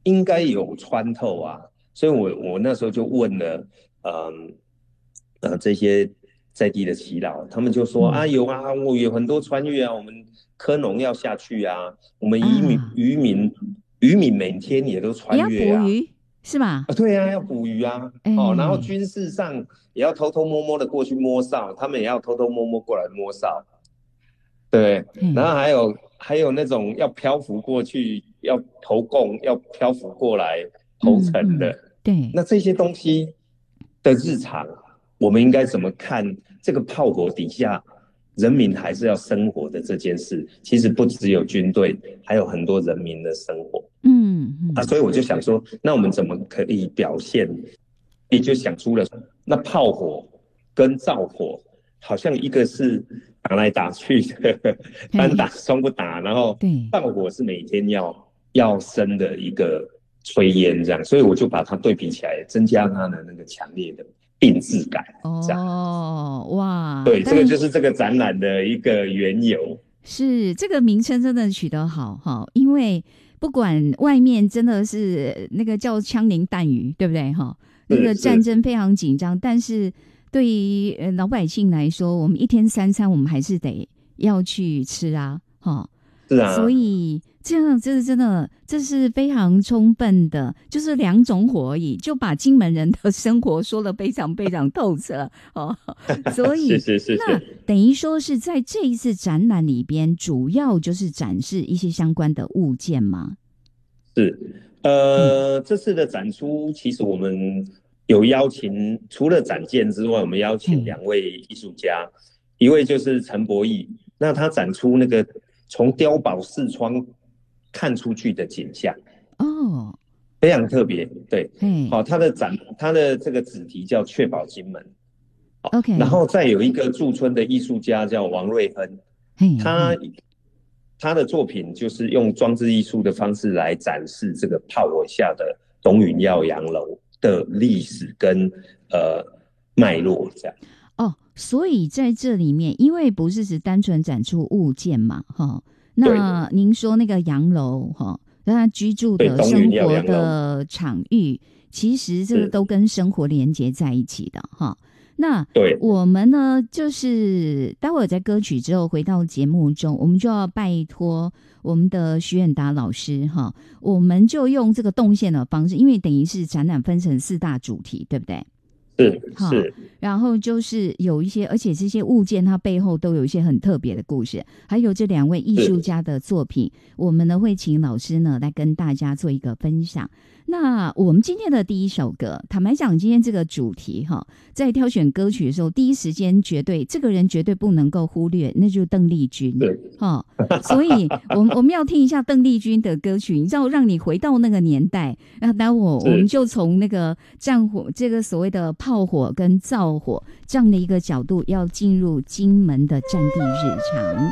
应该有穿透啊，所以我那时候就问了，这些在地的耆老，他们就说啊， 嗯有啊，我有很多穿越啊，我们科农要下去啊，我们啊， 渔民每天也都也要穿越啊， 捕鱼是吧？ 啊，对啊，要捕鱼啊，哦，然后哎， 军事上也要偷偷摸摸的过去摸哨，他们也要偷偷摸摸过来摸哨，对，然后嘿， 还有那种要漂浮过去，要投共，要漂浮过来投嗯嗯， 诚的， 对。 那这些东西的日常，我们应该怎么看这个炮火底下人民还是要生活的这件事？其实不只有军队，还有很多人民的生活啊， 嗯嗯所以我就想说，那我们怎么可以表现？也就想出了，那炮火跟灶火好像一个是打来打去的，单打嘿， 双不打，然后对， 灶火是每天要生的一个炊烟，这样，所以我就把它对比起来，增加它的那个强烈的定制感，这样。 哦，哇， 对，这个但就是这个展览的一个缘由。 是这个名称真的取得好哈，因为不管外面真的是那个叫枪林弹雨，对不对哈？那个战是是， 争非常紧张，但是对于老百姓来说，我们一天三餐我们还是得要去吃啊，哈。所是啊， 以这样，这是真的，这是非常充分的，就是两种火而已，就把金门人的生活说得非常非常透彻哦。所是以， 是是那是等于说是在这一次展览里边，主要就是展示一些相关的物件吗？ 是， 嘿， 这次的展出其实我们有邀请，除了展件之外，我们邀请嘿， 2位艺术家，一位就是陈博义，那他展出那个从碉堡视窗看出去的景象， 哦， 非常特别。对， 嘿好、他的这个主题叫确保金门，然 ，OK， 后再有一个驻村的艺术家叫王瑞亨，他嘿嘿， 他的作品就是用装置艺术的方式来展示这个炮火下的东云耀洋楼的历史跟呃脉络，这样。 哦，所以在这里面，因为不是只单纯展出物件嘛，哈， 对那您说那个洋楼，哈，让他居住对， 的东云耀生活洋楼的场域，其实这个是， 都跟生活连接在一起的，哈。那对我们呢，就是待会儿在歌曲之后回到节目中，我们就要拜托我们的徐远达老师，哈，我们就用这个动线的方式，因为等于是展览分成4大主题，对不对？好， 是然后就是有一些，而且这些物件它背后都有一些很特别的故事，还有这2位艺术是家的作品，我们呢会请老师呢来跟大家做一个分享。那我们今天的第一首歌，坦白讲，今天这个主题哈，在挑选歌曲的时候，第一时间这个人绝对不能够忽略，那就是邓丽君是， 哈。所以我们要听一下邓丽君的歌曲，你知道，让你回到那个年代。那待会我们是就从那个战火，这个所谓的炮火跟灶火这样的一个角度，要进入金门的战地日常。